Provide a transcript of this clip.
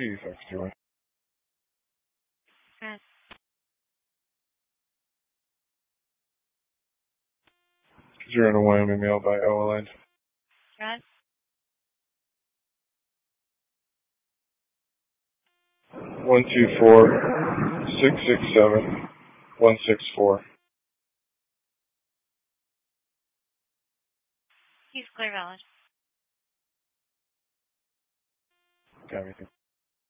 PFX2. Yes. You're in a Wyoming mail by OLN. Yes. 124-667-164. He's clear valid. Got everything.